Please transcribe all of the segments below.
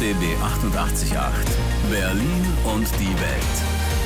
RBB 88.8 Berlin und die Welt.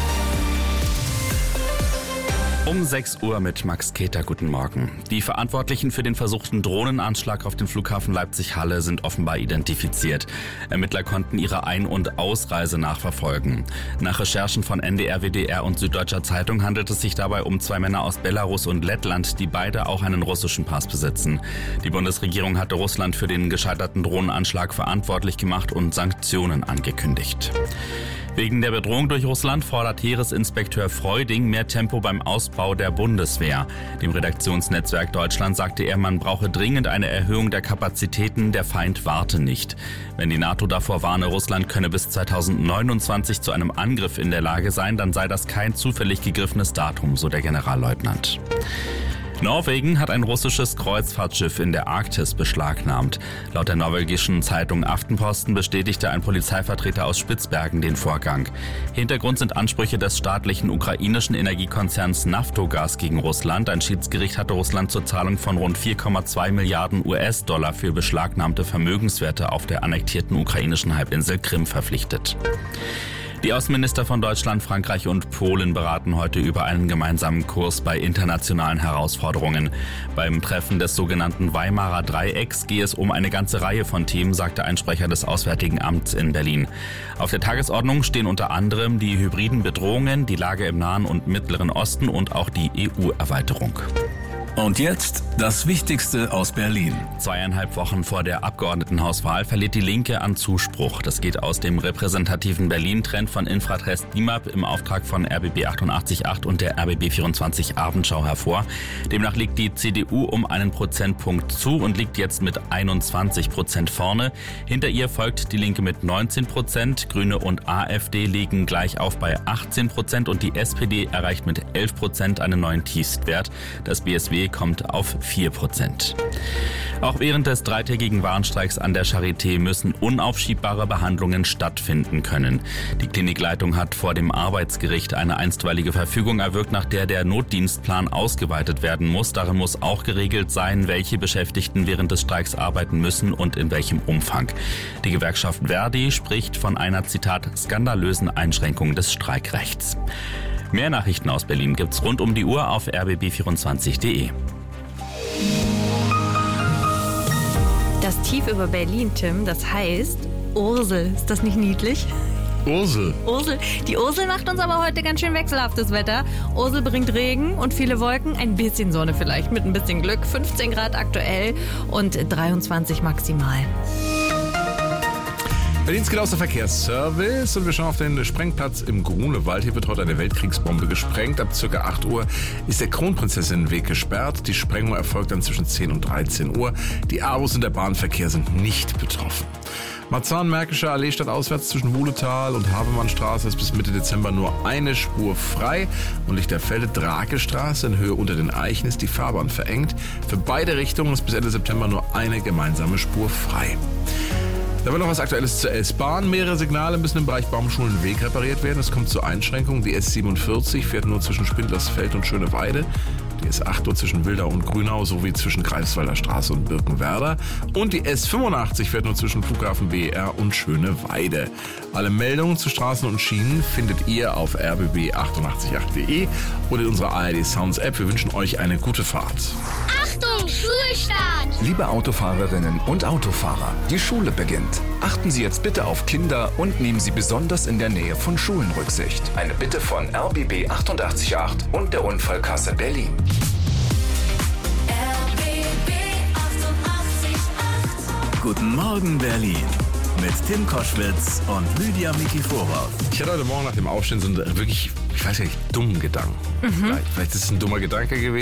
Um 6 Uhr mit Max Keter, guten Morgen. Die Verantwortlichen für den versuchten Drohnenanschlag auf den Flughafen Leipzig-Halle sind offenbar identifiziert. Ermittler konnten ihre Ein- und Ausreise nachverfolgen. Nach Recherchen von NDR, WDR und Süddeutscher Zeitung handelt es sich dabei um 2 Männer aus Belarus und Lettland, die beide auch einen russischen Pass besitzen. Die Bundesregierung hatte Russland für den gescheiterten Drohnenanschlag verantwortlich gemacht und Sanktionen angekündigt. Wegen der Bedrohung durch Russland fordert Heeresinspekteur Freuding mehr Tempo beim Ausbau der Bundeswehr. Dem Redaktionsnetzwerk Deutschland sagte er, man brauche dringend eine Erhöhung der Kapazitäten, der Feind warte nicht. Wenn die NATO davor warne, Russland könne bis 2029 zu einem Angriff in der Lage sein, dann sei das kein zufällig gegriffenes Datum, so der Generalleutnant. Norwegen hat ein russisches Kreuzfahrtschiff in der Arktis beschlagnahmt. Laut der norwegischen Zeitung Aftenposten bestätigte ein Polizeivertreter aus Spitzbergen den Vorgang. Hintergrund sind Ansprüche des staatlichen ukrainischen Energiekonzerns Naftogaz gegen Russland. Ein Schiedsgericht hatte Russland zur Zahlung von rund 4,2 Milliarden US-Dollar für beschlagnahmte Vermögenswerte auf der annektierten ukrainischen Halbinsel Krim verpflichtet. Die Außenminister von Deutschland, Frankreich und Polen beraten heute über einen gemeinsamen Kurs bei internationalen Herausforderungen. Beim Treffen des sogenannten Weimarer Dreiecks gehe es um eine ganze Reihe von Themen, sagte ein Sprecher des Auswärtigen Amts in Berlin. Auf der Tagesordnung stehen unter anderem die hybriden Bedrohungen, die Lage im Nahen und Mittleren Osten und auch die EU-Erweiterung. Und jetzt das Wichtigste aus Berlin. 2,5 Wochen vor der Abgeordnetenhauswahl verliert die Linke an Zuspruch. Das geht aus dem repräsentativen Berlin-Trend von Infratest DIMAP im Auftrag von RBB 88.8 und der RBB 24 Abendschau hervor. Demnach liegt die CDU um einen Prozentpunkt zu und liegt jetzt mit 21% vorne. Hinter ihr folgt die Linke mit 19%, Grüne und AfD liegen gleich auf bei 18% und die SPD erreicht mit 11% einen neuen Tiefstwert. Das BSW kommt auf 4%. Auch während des 3-tägigen Warnstreiks an der Charité müssen unaufschiebbare Behandlungen stattfinden können. Die Klinikleitung hat vor dem Arbeitsgericht eine einstweilige Verfügung erwirkt, nach der der Notdienstplan ausgeweitet werden muss. Darin muss auch geregelt sein, welche Beschäftigten während des Streiks arbeiten müssen und in welchem Umfang. Die Gewerkschaft Verdi spricht von einer, Zitat, skandalösen Einschränkung des Streikrechts. Mehr Nachrichten aus Berlin gibt's rund um die Uhr auf rbb24.de. Das Tief über Berlin, Tim, das heißt Ursel. Ist das nicht niedlich? Ursel. Die Ursel macht uns aber heute ganz schön wechselhaftes Wetter. Ursel bringt Regen und viele Wolken, ein bisschen Sonne vielleicht, mit ein bisschen Glück. 15 Grad aktuell und 23 maximal. Berlins genauester Verkehrsservice und wir schauen auf den Sprengplatz im Grunewald. Hier wird heute eine Weltkriegsbombe gesprengt. Ab ca. 8 Uhr ist der Kronprinzessinnenweg gesperrt. Die Sprengung erfolgt dann zwischen 10 und 13 Uhr. Die Abos und der Bahnverkehr sind nicht betroffen. Marzahn-Märkische Allee stadtauswärts zwischen Wuhletal und Havemannstraße ist bis Mitte Dezember nur eine Spur frei. Und Lichterfelde-Drake-Straße in Höhe unter den Eichen ist die Fahrbahn verengt. Für beide Richtungen ist bis Ende September nur eine gemeinsame Spur frei. Da wird noch was Aktuelles zur S-Bahn. Mehrere Signale müssen im Bereich Baumschulenweg repariert werden. Es kommt zu Einschränkungen. Die S47 fährt nur zwischen Spindlersfeld und Schöneweide. Die S8 nur zwischen Wildau und Grünau sowie zwischen Greifswalder Straße und Birkenwerder. Und die S85 fährt nur zwischen Flughafen BER und Schöneweide. Alle Meldungen zu Straßen und Schienen findet ihr auf rbb888.de oder in unserer ARD Sounds App. Wir wünschen euch eine gute Fahrt. Achtung, Schulstart! Liebe Autofahrerinnen und Autofahrer, die Schule beginnt. Achten Sie jetzt bitte auf Kinder und nehmen Sie besonders in der Nähe von Schulen Rücksicht. Eine Bitte von RBB 88.8 und der Unfallkasse Berlin. RBB 88.8. Guten Morgen Berlin mit Tim Koschwitz und Lydia Mikiforov. Ich hatte heute Morgen nach dem Aufstehen so einen wirklich, ich weiß ja nicht, dummen Gedanken. Vielleicht ist es ein dummer Gedanke gewesen.